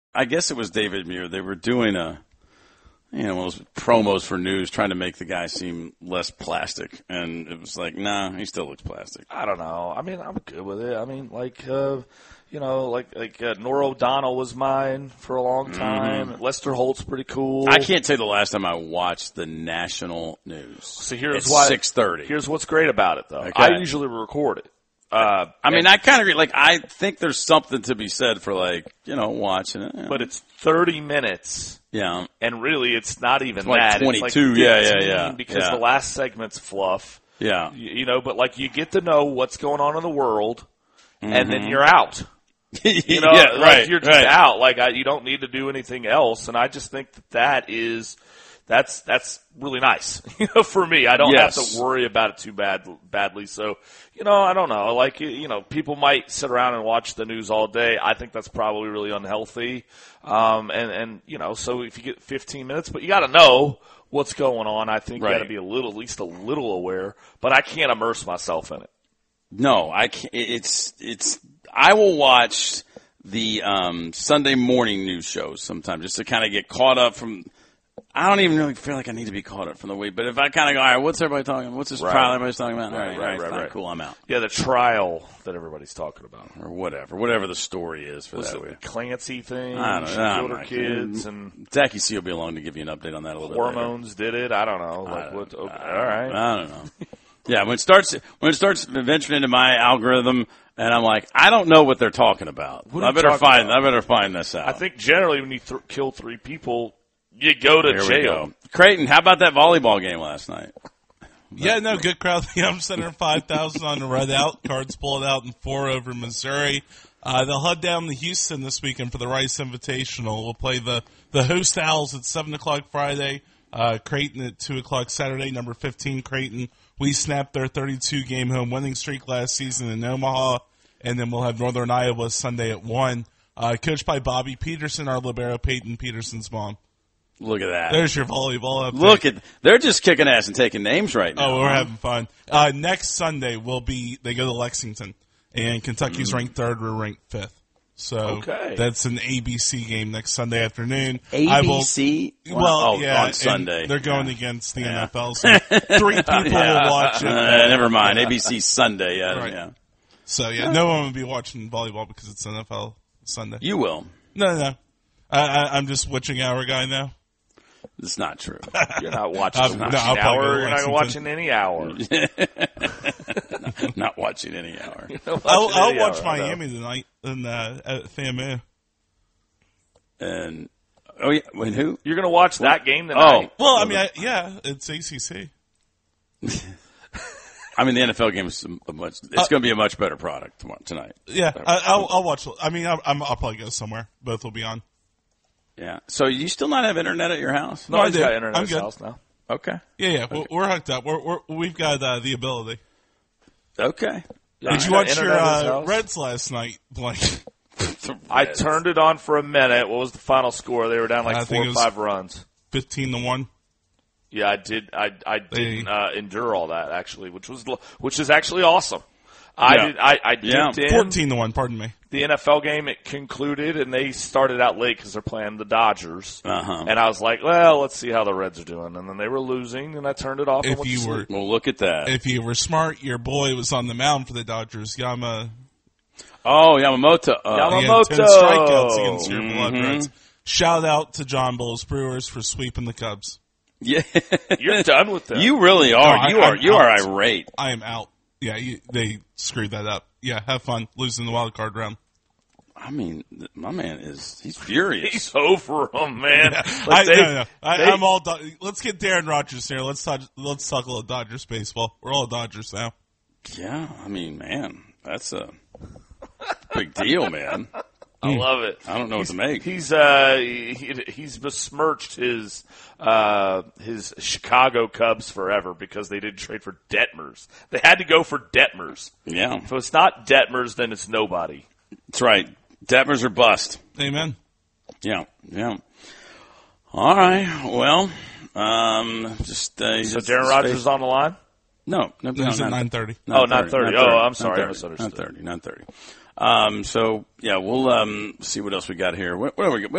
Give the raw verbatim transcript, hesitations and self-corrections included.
I guess it was David Muir. They were doing a, you know, those promos for news, trying to make the guy seem less plastic, and it was like, nah, he still looks plastic. I don't know. I mean, I'm good with it. I mean, like, uh, you know, like like uh, Norah O'Donnell was mine for a long time. Mm-hmm. Lester Holt's pretty cool. I can't say the last time I watched the national news. So here's it's why six thirty. Here's what's great about it, though. Okay. I usually record it. Uh, I mean, I kind of agree. Like, I think there's something to be said for, like, you know, watching it. You know. But it's thirty minutes. Yeah. And really, it's not even it's like that. twenty-two. It's like yeah, yeah, yeah. Because yeah. the last segment's fluff. Yeah. You, you know, but, like, you get to know what's going on in the world, mm-hmm. and then you're out. You know, yeah, like right, you're just right. out. Like, I, you don't need to do anything else. And I just think that that is – That's that's really nice, you know. For me, I don't yes. have to worry about it too bad badly. So, you know, I don't know. Like, you know, people might sit around and watch the news all day. I think that's probably really unhealthy. Um, and and you know, so if you get fifteen minutes, but you got to know what's going on. I think right. you got to be a little, at least a little aware. But I can't immerse myself in it. No, I can't. It's it's. I will watch the um, Sunday morning news shows sometimes just to kind of get caught up from. I don't even really feel like I need to be caught up from the week, but if I kind of go, all right, what's everybody talking about? What's this right. trial everybody's talking about? Right, all right, right, all right, right, fine, right. cool, I'm out. Yeah, the trial that everybody's talking about. Or whatever, whatever the story is for Was that it week. The Clancy thing? I don't She know. killed her kids. And Zachy C will be along to give you an update on that a little hormones bit did it. I don't know. Like I don't, what? Okay, I, all right. I don't know. Yeah, when it starts when it starts venturing into my algorithm, and I'm like, I don't know what they're talking about. What I better find. About? I better find this out. I think generally when you th- kill three people, you go to Here jail. we go. Creighton, how about that volleyball game last night? Yeah, no, good crowd. The Yum Center, five thousand on the red out. Cards pulled out in four over Missouri. Uh, they'll head down to Houston this weekend for the Rice Invitational. We'll play the, the host Owls at seven o'clock Friday, uh, Creighton at two o'clock Saturday, number fifteen Creighton. We snapped their thirty-two game home winning streak last season in Omaha, and then we'll have Northern Iowa Sunday at one. Uh, coached by Bobby Peterson, our libero, Peyton Peterson's mom. Look at that. There's your volleyball update. Look at, they're just kicking ass and taking names right now. Oh, we're having fun. Uh, next Sunday will be, they go to Lexington, and Kentucky's mm. ranked third, we're ranked fifth. So okay. That's an A B C game next Sunday afternoon. A B C? I will, well, oh, yeah, on Sunday. They're going yeah. against the yeah. N F L, so three people yeah. will watch it. Uh, never mind. A B C Sunday. Yeah, right. yeah. So, yeah, no one will be watching volleyball because it's N F L Sunday. You will. No, no. I, I, I'm just witching hour guy now. It's not true. You're not watching I'm, the no, hour. You're not watching any hour. not, not watching any hour. Watching I'll, I'll any watch hour, Miami tonight in, uh, at FAMU. And oh yeah, wait, who? You're going to watch that game tonight? Oh, well, I mean, I, yeah, it's A C C. I mean, the N F L game is a much. It's uh, going to be a much better product tonight. Yeah, I, I'll, I'll watch. I mean, I'll, I'll probably go somewhere. Both will be on. Yeah. So you still not have internet at your house? No, no I do. Got internet I'm at his good. house now. Okay. Yeah, yeah, okay. we're, we're hooked up. We're, we're we've got uh, the ability. Okay. Yeah, Did you watch your uh, Reds last night, Blake? I turned it on for a minute. What was the final score? They were down like I four or five runs. Fifteen to one. Yeah, I did. I I didn't uh, endure all that actually, which was which is actually awesome. I yeah. did. I, I yeah. dipped in. Fourteen to one. Pardon me. The N F L game, it concluded, and they started out late because they're playing the Dodgers. Uh-huh. And I was like, well, let's see how the Reds are doing. And then they were losing, and I turned it off. If and you were, well, look at that. If you were smart, your boy was on the mound for the Dodgers. Yama. Oh, Yamamoto. Uh, Yamamoto. Ten strikeouts against your mm-hmm. Blood Reds. Shout out to John Bulls Brewers for sweeping the Cubs. Yeah, you're done with that. You really are. No, you I, are. I'm you out. are irate. I am out. Yeah, you, they screwed that up. Yeah, have fun losing the wild card round. I mean, my man is—he's furious. He's over him, man. Yeah. Like I, they, no, no. I, they, I'm all. Do- let's get Darren Rodgers here. Let's talk. Let's talk a little Dodgers baseball. We're all Dodgers now. Yeah, I mean, man, that's a big deal, man. I love it. I don't know he's, what to make. He's uh he, he's besmirched his uh his Chicago Cubs forever because they didn't trade for Detmers. They had to go for Detmers. Yeah. If it's not Detmers, then it's nobody. That's right. Detmers are bust. Amen. Yeah, yeah. All right. Well, um, just uh, so just Darren Rodgers is on the line. No, no, no, He's at nine thirty. Oh, nine thirty. Oh, I'm sorry, I misunderstood. Nine thirty. Nine thirty. Um, so yeah, we'll um see what else we got here. What, what are we?